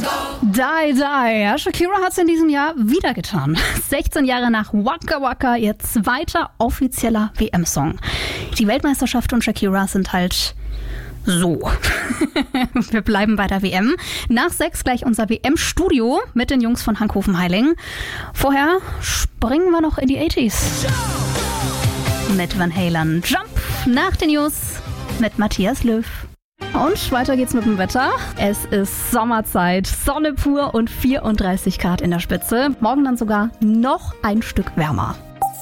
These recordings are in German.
Die, die. Ja, Shakira hat es in diesem Jahr wieder getan. 16 Jahre nach Waka Waka, ihr zweiter offizieller WM-Song. Die Weltmeisterschaft und Shakira sind halt so. Wir bleiben bei der WM. Nach 6 gleich unser WM-Studio mit den Jungs von Hankhofen-Heiling. Vorher springen wir noch in die 80s. Mit Van Halen. Jump nach den News mit Matthias Löw. Und weiter geht's mit dem Wetter. Es ist Sommerzeit, Sonne pur und 34 Grad in der Spitze. Morgen dann sogar noch ein Stück wärmer.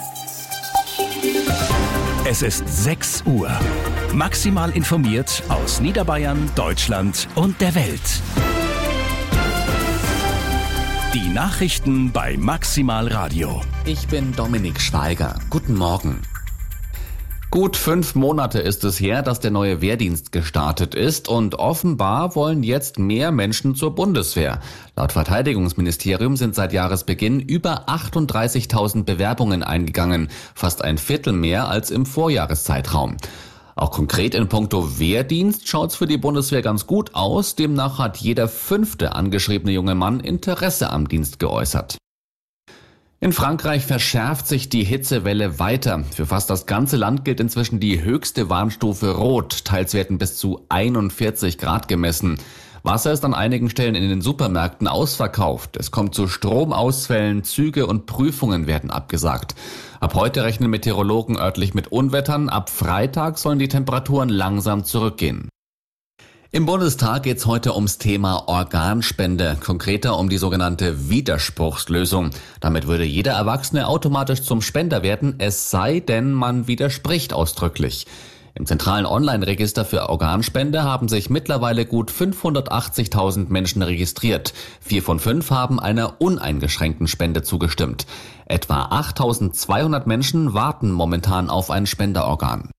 Es ist 6 Uhr. Maximal informiert aus Niederbayern, Deutschland und der Welt. Die Nachrichten bei Maximal Radio. Ich bin Dominik Schweiger. Guten Morgen. Gut 5 Monate ist es her, dass der neue Wehrdienst gestartet ist und offenbar wollen jetzt mehr Menschen zur Bundeswehr. Laut Verteidigungsministerium sind seit Jahresbeginn über 38.000 Bewerbungen eingegangen, fast ein Viertel mehr als im Vorjahreszeitraum. Auch konkret in puncto Wehrdienst schaut's für die Bundeswehr ganz gut aus. Demnach hat jeder 5. angeschriebene junge Mann Interesse am Dienst geäußert. In Frankreich verschärft sich die Hitzewelle weiter. Für fast das ganze Land gilt inzwischen die höchste Warnstufe Rot. Teils werden bis zu 41 Grad gemessen. Wasser ist an einigen Stellen in den Supermärkten ausverkauft. Es kommt zu Stromausfällen, Züge und Prüfungen werden abgesagt. Ab heute rechnen Meteorologen örtlich mit Unwettern. Ab Freitag sollen die Temperaturen langsam zurückgehen. Im Bundestag geht's heute ums Thema Organspende, konkreter um die sogenannte Widerspruchslösung. Damit würde jeder Erwachsene automatisch zum Spender werden, es sei denn, man widerspricht ausdrücklich. Im zentralen Online-Register für Organspende haben sich mittlerweile gut 580.000 Menschen registriert. 4 von 5 haben einer uneingeschränkten Spende zugestimmt. Etwa 8.200 Menschen warten momentan auf ein Spenderorgan.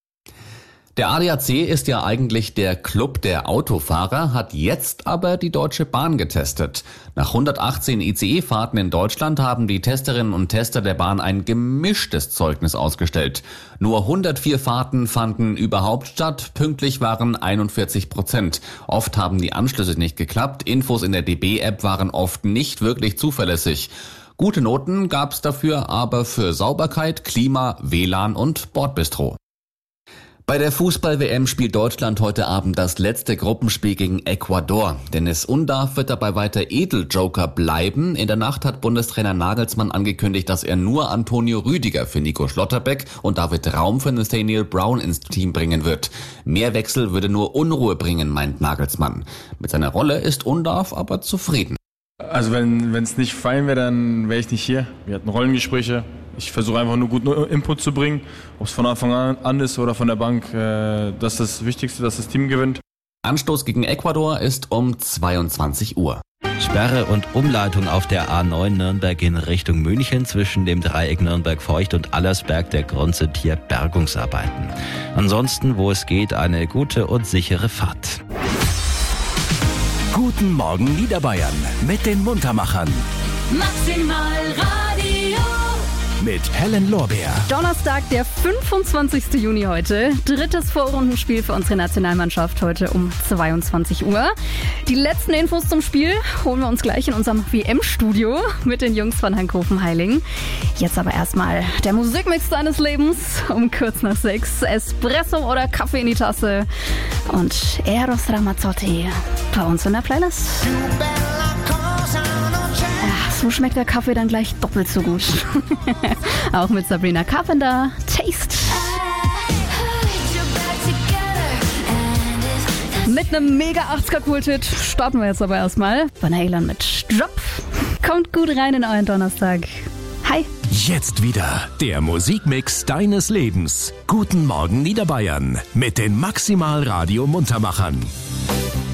Der ADAC ist ja eigentlich der Club der Autofahrer, hat jetzt aber die Deutsche Bahn getestet. Nach 118 ICE-Fahrten in Deutschland haben die Testerinnen und Tester der Bahn ein gemischtes Zeugnis ausgestellt. Nur 104 Fahrten fanden überhaupt statt, pünktlich waren 41%. Oft haben die Anschlüsse nicht geklappt, Infos in der DB-App waren oft nicht wirklich zuverlässig. Gute Noten gab's dafür aber für Sauberkeit, Klima, WLAN und Bordbistro. Bei der Fußball-WM spielt Deutschland heute Abend das letzte Gruppenspiel gegen Ecuador. Dennis Undav wird dabei weiter Edeljoker bleiben. In der Nacht hat Bundestrainer Nagelsmann angekündigt, dass er nur Antonio Rüdiger für Nico Schlotterbeck und David Raum für Nathaniel Brown ins Team bringen wird. Mehr Wechsel würde nur Unruhe bringen, meint Nagelsmann. Mit seiner Rolle ist Undav aber zufrieden. Also wenn es nicht fein wäre, dann wäre ich nicht hier. Wir hatten Rollengespräche. Ich versuche einfach nur guten Input zu bringen, ob es von Anfang an ist oder von der Bank. Das ist das Wichtigste, dass das Team gewinnt. Anstoß gegen Ecuador ist um 22 Uhr. Sperre und Umleitung auf der A9 Nürnberg in Richtung München zwischen dem Dreieck Nürnberg-Feucht und Allersberg. Der Grund sind hier Bergungsarbeiten. Ansonsten, wo es geht, eine gute und sichere Fahrt. Guten Morgen Niederbayern mit den Muntermachern. Maximal Radio. Mit Helen Lorbeer. Donnerstag, der 25. Juni heute. 3. Vorrundenspiel für unsere Nationalmannschaft heute um 22 Uhr. Die letzten Infos zum Spiel holen wir uns gleich in unserem WM-Studio mit den Jungs von Hankhofen-Heiling. Jetzt aber erstmal der Musikmix deines Lebens um kurz nach 6. Espresso oder Kaffee in die Tasse. Und Eros Ramazzotti bei uns in der Playlist. So schmeckt der Kaffee dann gleich doppelt so gut. Auch mit Sabrina Carpenter. Taste. Mit einem mega 80er-Kult-Hit starten wir jetzt aber erstmal. Van Halen mit Drop. Kommt gut rein in euren Donnerstag. Hi. Jetzt wieder der Musikmix deines Lebens. Guten Morgen Niederbayern mit den Maximal Radio Muntermachern.